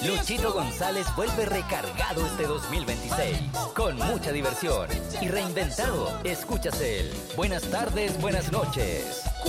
Luchito González vuelve recargado este 2026, con mucha diversión y reinventado. Escuchas el Buenas tardes, buenas noches.